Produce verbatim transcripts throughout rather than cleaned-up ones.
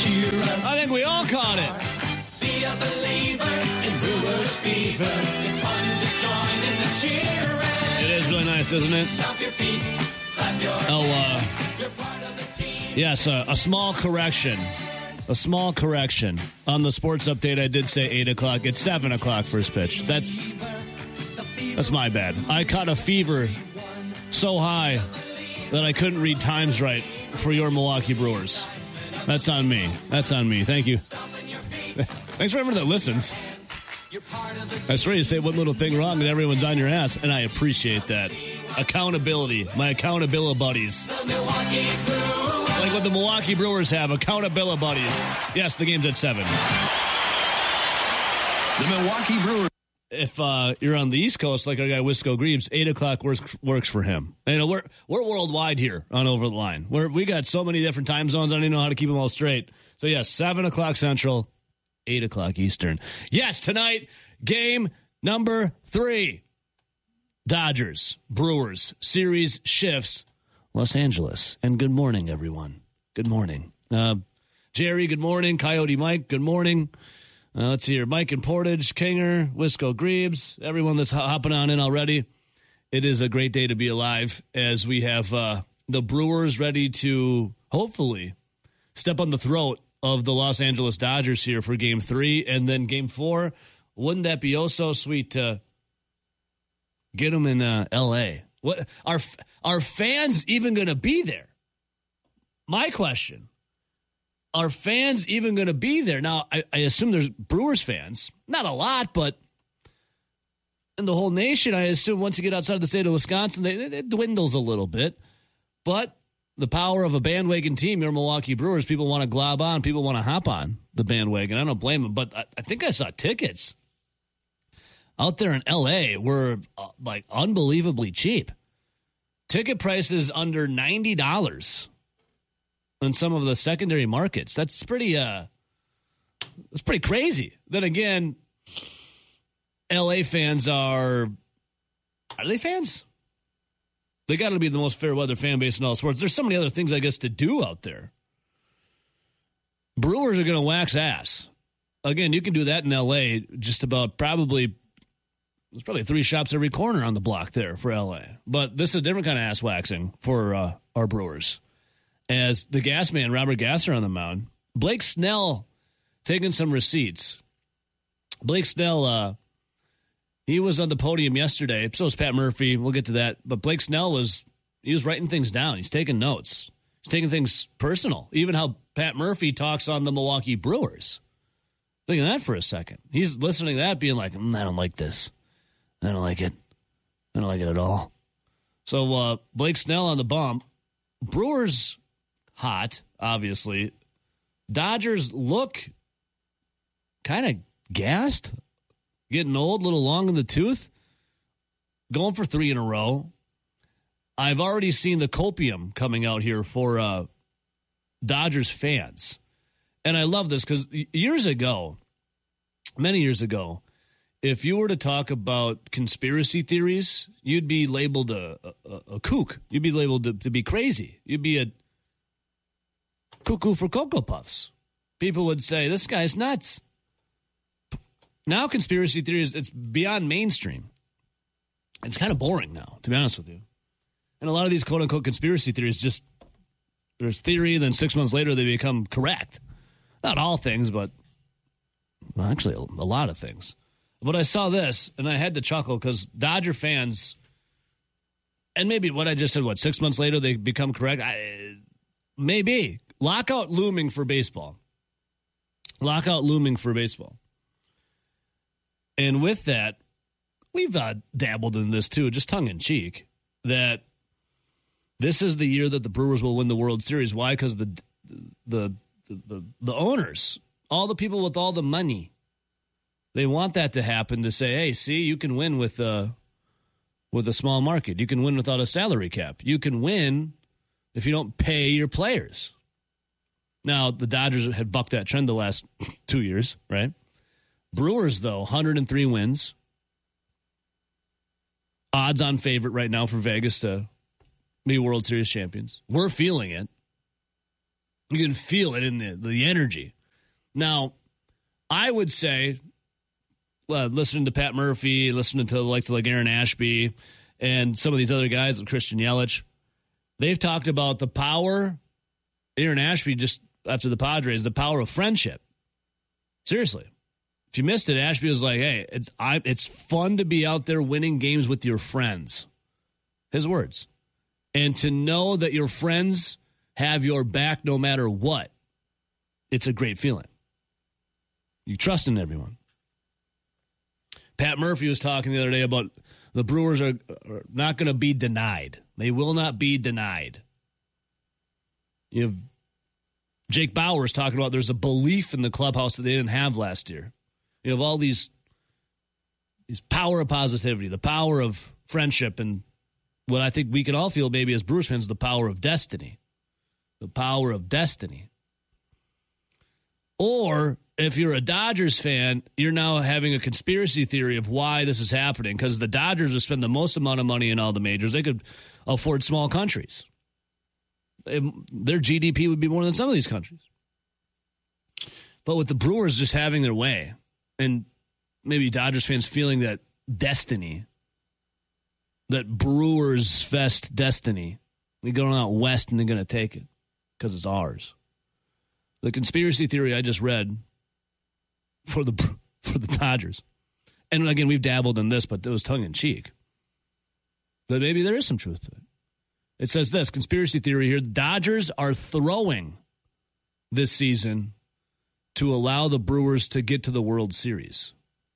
cheer us. I think we all caught it. Be a believer in Brewers fever. It's fun to join in the cheering. It is really nice, isn't it? Stomp your feet, clap your Oh, uh, hands. You're part of the team. yes, uh, a small correction. A small correction. On the sports update, I did say eight o'clock. It's seven o'clock first pitch. That's, that's my bad. I caught a fever so high that I couldn't read times right for your Milwaukee Brewers. That's on me. That's on me. Thank you. Thanks for everyone that listens. I swear you say one little thing wrong and everyone's on your ass, and I appreciate that. Accountability. My accountability buddies. Like what the Milwaukee Brewers have, accountability buddies. Yes, the game's at seven. The Milwaukee Brewers. If uh, you're on the East Coast, like our guy Wisco Greaves, eight o'clock works works for him. You know, we're we're worldwide here on Over the Line. We're we got so many different time zones. I don't even know how to keep them all straight. So yes, seven o'clock Central, eight o'clock Eastern. Yes, tonight game number three. Dodgers Brewers series shifts Los Angeles. And good morning, everyone. Good morning, uh, Jerry. Good morning, Coyote Mike. Good morning. Uh, let's hear Mike and Portage, Kinger, Wisco Greaves, everyone that's hopping on in already. It is a great day to be alive as we have uh, the Brewers ready to hopefully step on the throat of the Los Angeles Dodgers here for game three and then game four. Wouldn't that be oh so sweet to get them in uh, L A? What are, are fans even going to be there? My question. Are fans even going to be there? Now, I, I assume there's Brewers fans. Not a lot, but in the whole nation, I assume once you get outside of the state of Wisconsin, they, it dwindles a little bit. But the power of a bandwagon team, your Milwaukee Brewers, people want to glob on. People want to hop on the bandwagon. I don't blame them, but I, I think I saw tickets out there in L A were uh, like unbelievably cheap. Ticket prices under ninety dollars. In some of the secondary markets. That's pretty uh that's pretty crazy. Then again, L A fans are are they fans? They got to be the most fair weather fan base in all sports. There's so many other things I guess to do out there. Brewers are going to wax ass. Again, you can do that in L A just about probably there's probably three shops every corner on the block there for L A. But this is a different kind of ass waxing for uh, our Brewers. As the gas man, Robert Gasser, on the mound. Blake Snell taking some receipts. Blake Snell, uh, he was on the podium yesterday. So was Pat Murphy. We'll get to that. But Blake Snell was, he was writing things down. He's taking notes. He's taking things personal. Even how Pat Murphy talks on the Milwaukee Brewers. Think of that for a second. He's listening to that being like, mm, I don't like this. I don't like it. I don't like it at all. So uh, Blake Snell on the bump. Brewers hot, obviously. Dodgers look kind of gassed, getting old, a little long in the tooth, going for three in a row. I've already seen the copium coming out here for uh, Dodgers fans. And I love this because years ago, many years ago, if you were to talk about conspiracy theories, you'd be labeled a, a, a kook. You'd be labeled to, to be crazy. You'd be a cuckoo for Cocoa Puffs. People would say, this guy's nuts. Now conspiracy theories, it's beyond mainstream. It's kind of boring now, to be honest with you. And a lot of these quote-unquote conspiracy theories just, there's theory, then six months later they become correct. Not all things, but well, actually a, a lot of things. But I saw this, and I had to chuckle because Dodger fans, and maybe what I just said, what, six months later they become correct? I, maybe. Lockout looming for baseball. Lockout looming for baseball. And with that, we've uh, dabbled in this too, just tongue-in-cheek, that this is the year that the Brewers will win the World Series. Why? Because the, the, the, the owners, all the people with all the money, they want that to happen to say, hey, see, you can win with a, with a small market. You can win without a salary cap. You can win if you don't pay your players. Now, the Dodgers had bucked that trend the last two years, right? Brewers, though, one hundred three wins. Odds-on favorite right now for Vegas to be World Series champions. We're feeling it. You can feel it in the, the energy. Now, I would say, uh, listening to Pat Murphy, listening to like to like Aaron Ashby, and some of these other guys, like Christian Yelich, they've talked about the power. Aaron Ashby just after the Padres, the power of friendship. Seriously, if you missed it, Ashby was like, "Hey, it's I, it's fun to be out there winning games with your friends." His words, and to know that your friends have your back no matter what, it's a great feeling. You trust in everyone. Pat Murphy was talking the other day about the Brewers are, are not going to be denied. They will not be denied. You have Jake Bauers talking about there's a belief in the clubhouse that they didn't have last year. You have all these, these power of positivity, the power of friendship, and what I think we can all feel maybe as Brewers fans, the power of destiny. The power of destiny. Or if you're a Dodgers fan, you're now having a conspiracy theory of why this is happening, because the Dodgers would spend the most amount of money in all the majors. They could afford small countries. Their G D P would be more than some of these countries. But with the Brewers just having their way, and maybe Dodgers fans feeling that destiny, that Brewers Fest destiny, we're going out west and they're going to take it because it's ours. The conspiracy theory I just read for the for the Dodgers, and again, we've dabbled in this, but it was tongue-in-cheek, that maybe there is some truth to it. It says this, conspiracy theory here, the Dodgers are throwing this season to allow the Brewers to get to the World Series.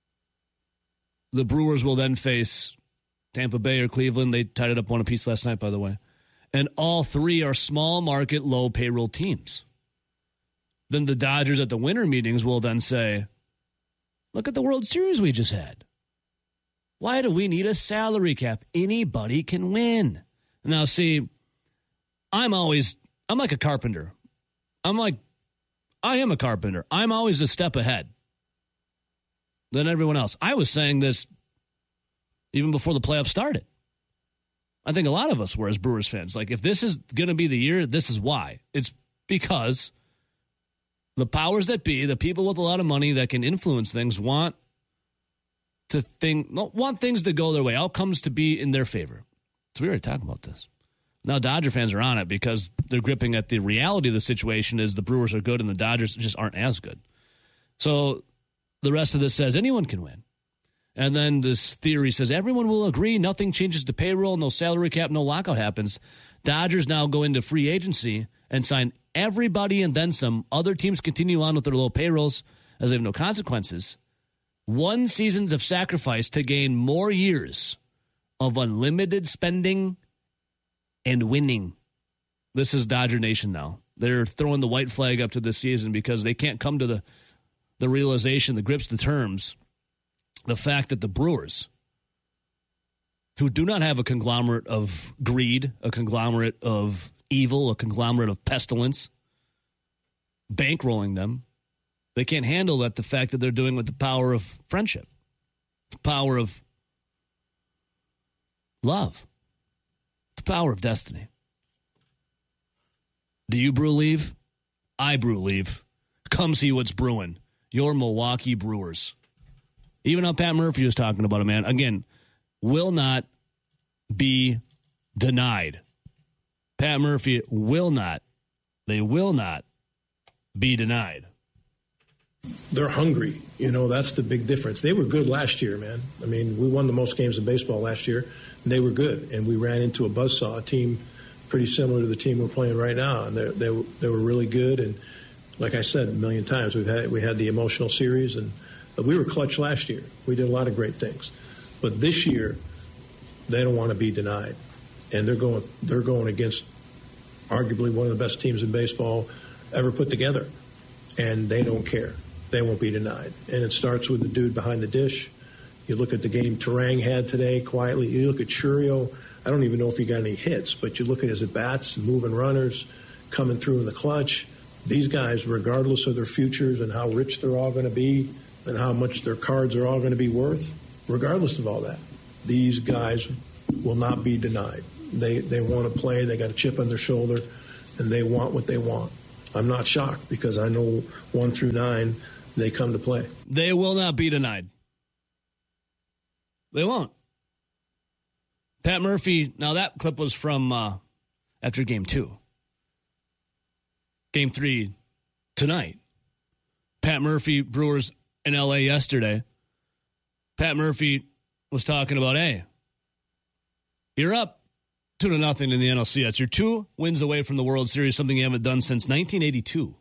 The Brewers will then face Tampa Bay or Cleveland. They tied it up one apiece last night, by the way. And all three are small market, low payroll teams. Then the Dodgers at the winter meetings will then say, look at the World Series we just had. Why do we need a salary cap? Anybody can win. Now, see, I'm always, I'm like a carpenter. I'm like, I am a carpenter. I'm always a step ahead than everyone else. I was saying this even before the playoffs started. I think a lot of us were as Brewers fans. Like, if this is going to be the year, this is why. It's because the powers that be, the people with a lot of money that can influence things, want to think, want things to go their way, outcomes to be in their favor. So we already talked about this. Now Dodger fans are on it because they're gripping at the reality of the situation is the Brewers are good and the Dodgers just aren't as good. So the rest of this says anyone can win. And then this theory says everyone will agree, nothing changes to payroll, no salary cap, no lockout happens. Dodgers now go into free agency and sign everybody and then some. Other teams continue on with their low payrolls as they have no consequences. One season of sacrifice to gain more years of unlimited spending and winning. This is Dodger Nation now. They're throwing the white flag up to this season because they can't come to the, the realization, the grips, the terms, the fact that the Brewers, who do not have a conglomerate of greed, a conglomerate of evil, a conglomerate of pestilence, bankrolling them, they can't handle that, the fact that they're doing with the power of friendship, the power of love, the power of destiny. Do you brew leave? I brew leave. Come see what's brewing. Your Milwaukee Brewers. Even how Pat Murphy was talking about it, man. Again, will not be denied. Pat Murphy will not. They will not be denied. They're hungry. You know, that's the big difference. They were good last year, man. I mean, we won the most games in baseball last year. And they were good. And we ran into a buzzsaw, a team pretty similar to the team we're playing right now. And they, they, they were really good. And like I said a million times, we've had, we had the emotional series. And we were clutch last year. We did a lot of great things. But this year, they don't want to be denied. And they're going, they're going against arguably one of the best teams in baseball ever put together. And they don't care. They won't be denied. And it starts with the dude behind the dish. You look at the game Terang had today quietly. You look at Churio. I don't even know if he got any hits, but you look at his at-bats, moving runners, coming through in the clutch. These guys, regardless of their futures and how rich they're all going to be and how much their cards are all going to be worth, regardless of all that, these guys will not be denied. They they want to play. They got a chip on their shoulder, and they want what they want. I'm not shocked because I know one through nine, they come to play. They will not be denied. They won't. Pat Murphy, now that clip was from uh, after game two. Game three tonight. Pat Murphy, Brewers in L A yesterday. Pat Murphy was talking about, hey, you're up two to nothing in the N L C S. You're two wins away from the World Series, something you haven't done since nineteen eighty-two.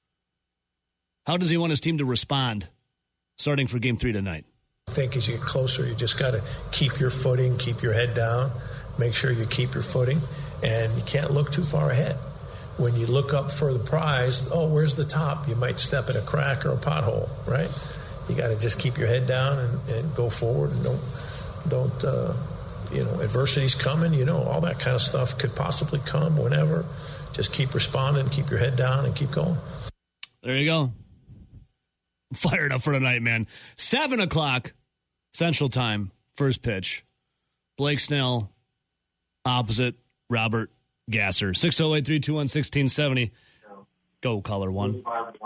How does he want his team to respond starting for game three tonight? I think as you get closer, you just got to keep your footing, keep your head down, make sure you keep your footing, and you can't look too far ahead. When you look up for the prize, oh, where's the top? You might step in a crack or a pothole, right? You got to just keep your head down and, and go forward, and don't, don't uh, you know, adversity's coming, you know, all that kind of stuff could possibly come whenever. Just keep responding, keep your head down, and keep going. There you go. Fired up for tonight, man. Seven o'clock Central Time, first pitch. Blake Snell opposite Robert Gasser. six oh eight, three two one, one six seven oh. Go, caller one.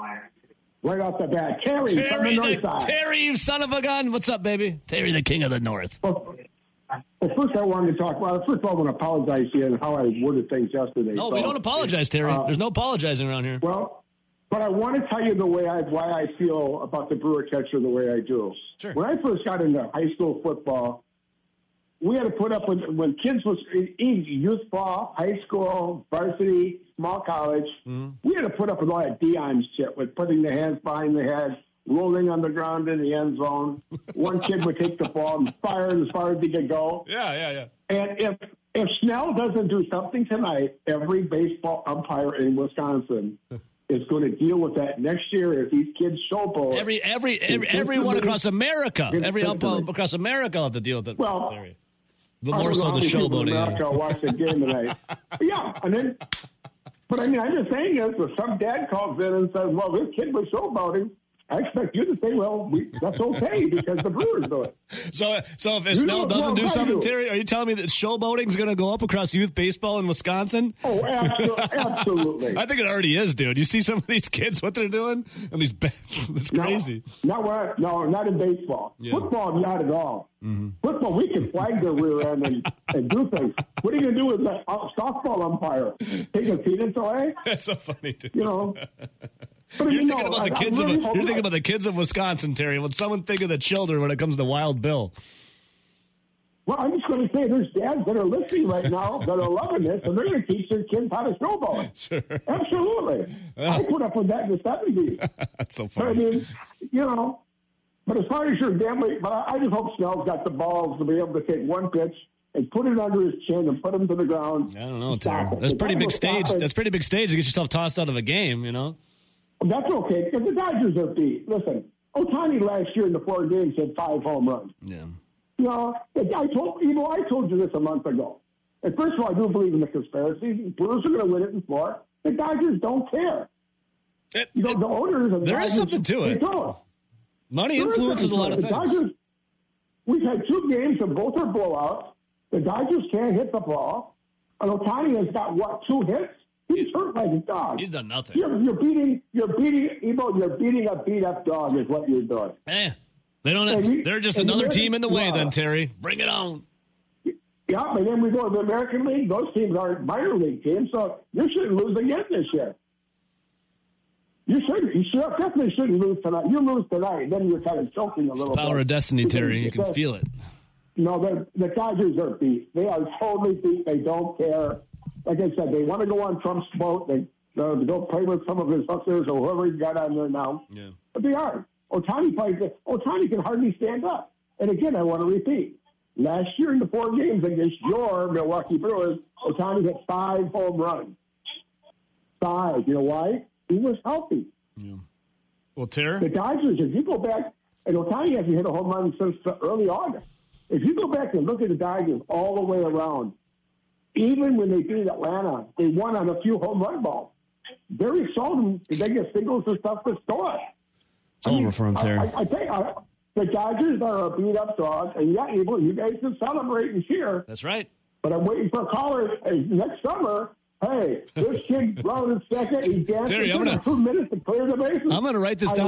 Right off the bat. Terry, Terry, from the north the, side. Terry, you son of a gun. What's up, baby? Terry, the king of the north. Well, well, first I wanted to talk, well, first of all, I want to apologize to you and how I worded things yesterday. No, so, we don't apologize, Terry. uh, There's no apologizing around here. Well, but I want to tell you the way I, why I feel about the Brewer catcher the way I do. Sure. When I first got into high school football, we had to put up with, when kids was in youth ball, high school, varsity, small college, mm-hmm. we had to put up with all that Deion shit with putting the hands behind the head, rolling on the ground in the end zone. One kid would take the ball and fire as far as he could go. Yeah, yeah, yeah. And if if Snell doesn't do something tonight, every baseball umpire in Wisconsin is going to deal with that next year if these kids showboat. Every every every everyone across America, every umpire across America will have to deal with it. Well, Terry. The more so the showboating. America will watch the game tonight. Yeah, and then, but I mean, I'm just saying this: if some dad calls in and says, "Well, this kid was showboating," I expect you to say, "Well, we, that's okay because the Brewers do it." So, so if Snell doesn't do something, Terry, are you telling me that showboating is going to go up across youth baseball in Wisconsin? Oh, absolutely! absolutely. I think it already is, dude. You see some of these kids, what they're doing, and these it's crazy. No, not, no, not in baseball. Yeah. Football, not at all. Mm-hmm. Football, we can flag their rear end and, and do things. What are you going to do with that uh, softball umpire? Take a peanuts away? That's so funny, dude. You know. You're you thinking know, about the I, kids really of you're thinking that. about the kids of Wisconsin, Terry. When someone think of the children when it comes to Wild Bill. Well, I'm just going to say there's dads that are listening right now that are loving this, and they're going to teach their kids how to snowball. Sure. Absolutely. Well, I put up with that in the seventies. That's so But, I funny. mean, you know, but as far as your gambling, but I just hope Snell's got the balls to be able to take one pitch and put it under his chin and put him to the ground. I don't know, Terry. That's pretty big stage. That's pretty big stage to get yourself tossed out of a game, you know? That's okay, because the Dodgers are beat. Listen, Ohtani last year in the four games had five home runs. Yeah. You know, I told you know I told you this a month ago. And first of all, I do believe in the conspiracy. The Brewers are going to win it in four. The Dodgers don't care. It, you know, it, the owners of the there Dodgers, is something to it. Don't. Money there influences a lot of the things. Dodgers, we've had two games and both are blowouts. The Dodgers can't hit the ball. And Ohtani has got, what, two hits? He's hurt like a dog. He's done nothing. You're, you're beating, you're beating, Ebo, you're beating a beat-up dog is what you're doing. Eh, they don't. Have, you, they're just another team in the way, yeah. then, Terry. Bring it on. Yeah, and then we go to the American League. Those teams aren't minor league teams, so you shouldn't lose again this year. You shouldn't. You should, definitely shouldn't lose tonight. You lose tonight, then you're kind of choking a little it's power bit. of destiny, Terry. You can feel it. No, the Dodgers are beat. They are totally beat. They don't care. Like I said, they want to go on Trump's boat. They uh, go play with some of his hookers or whoever he's got on there now. Yeah. But they are. Ohtani plays. Ohtani can hardly stand up. And again, I want to repeat. Last year in the four games against your Milwaukee Brewers, Ohtani hit five home runs. Five. You know why? He was healthy. Yeah. Well, Terry? The Dodgers, if you go back, and Ohtani hasn't hit a home run since early August. If you go back and look at the Dodgers all the way around, even when they beat Atlanta, they won on a few home run balls. Very seldom did they get singles and stuff to score. It's I over mean, for him, Terry. I, I think I, the Dodgers are a beat-up dog, and yeah, you, you guys can celebrate and cheer. That's right. But I'm waiting for a caller uh, next summer Hey, this kid rode in second. He danced Terry, I'm for gonna- two minutes to clear the bases. I'm going to write this I down